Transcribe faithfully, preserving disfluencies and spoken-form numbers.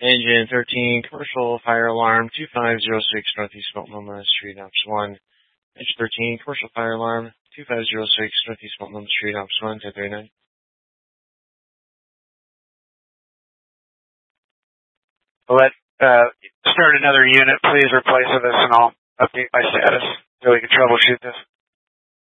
Engine thirteen, commercial fire alarm, two five zero six Northeast Multnomah Street, Ops one. Engine thirteen, commercial fire alarm, two five zero six Northeast Multnomah Street, Ops one, ten thirty-nine. Let uh, start another unit, please replace with us, and I'll update my status so we can troubleshoot this.